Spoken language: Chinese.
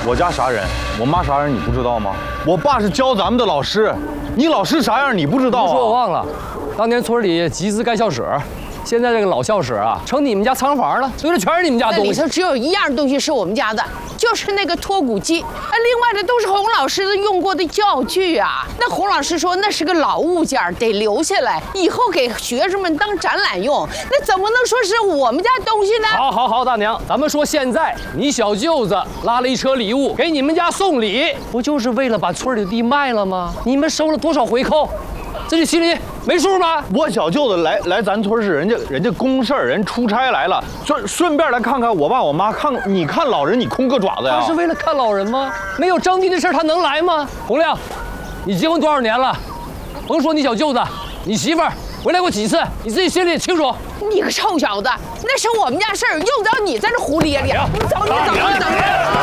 我家啥人，我妈啥人，你不知道吗？我爸是教咱们的老师，你老师啥样你不知道啊？ 说我忘了，当年村里集资盖校舍，现在这个老校舍啊，成你们家仓房了，所以这全是你们家东西。 那里头只有一样东西是我们家的，就是那个脱骨机。另外的都是洪老师的用过的教具啊。那洪老师说那是个老物件，得留下来，以后给学生们当展览用。那怎么能说是我们家东西呢？ 好，大娘，咱们说现在你小舅子拉了一车礼物给你们家送礼，不就是为了把村里的地卖了吗？你们收了多少回扣？自己心里没数吗？ 我小舅子来咱村是人家公事儿，人出差来了，顺便来看看我爸我妈，你看老人你空个爪子呀？ 他是为了看老人吗？没有征地的事他能来吗？洪亮，你结婚多少年了？甭说你小舅子，你媳妇儿回来过几次，你自己心里也清楚。 你个臭小子，那是我们家事儿，用得着你在这胡咧咧？你走！